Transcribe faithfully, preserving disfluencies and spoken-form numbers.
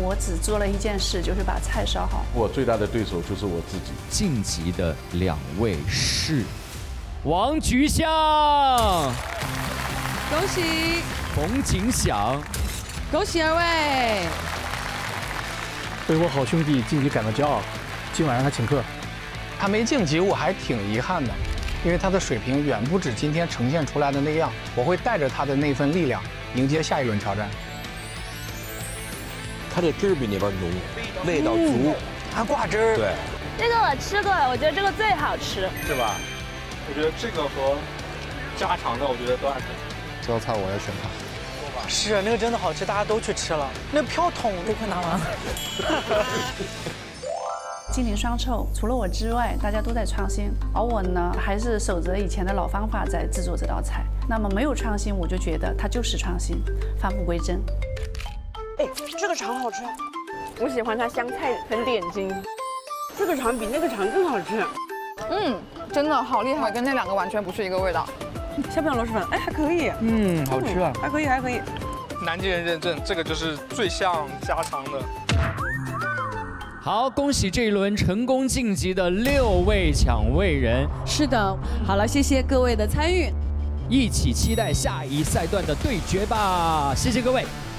我只做了一件事，就是把菜烧好。 我最大的对手就是我自己。 晋级的两位是王菊香， 恭喜冯景祥， 恭喜二位。 为我好兄弟晋级感到骄傲，今晚让他请客。 他没晋级，我还挺遗憾的，因为他的水平远不止今天呈现出来的那样。我会带着他的那份力量迎接下一轮挑战。 它这汁儿比那边浓，味道足， 还挂汁儿。 对， 这个我吃过，我觉得这个最好吃， 是吧？我觉得这个和家常的，我觉得都还可以。 这道菜我也选它。 是那个真的好吃，大家都去吃了。那飘桶都快拿完了。 金陵双臭，除了我之外，大家都在创新，而我呢，还是守着以前的老方法在制作这道菜。那么没有创新，我就觉得它就是创新，返璞归真。 哎，这个肠好吃，我喜欢它香菜很点睛，这个肠比那个肠更好吃。 嗯，真的好厉害，跟那两个完全不是一个味道。 小饼螺蛳粉，哎，还可以， 嗯，好吃啊， 还可以，还可以。 南京人认证，这个就是最像家常的。 好，恭喜这一轮成功晋级的六位抢位人。 是的，好了，谢谢各位的参与， 一起期待下一赛段的对决吧，谢谢各位。